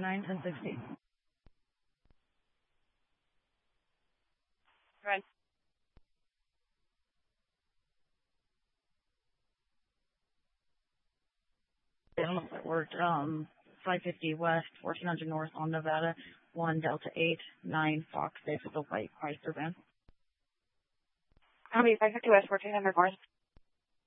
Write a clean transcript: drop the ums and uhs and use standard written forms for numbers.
91060. Right. I don't know if it worked. 550 West, 1400 North on Nevada, 1 Delta 8, 9 Fox, David White, Chrysler van. Copy, 550 West, 1400 North.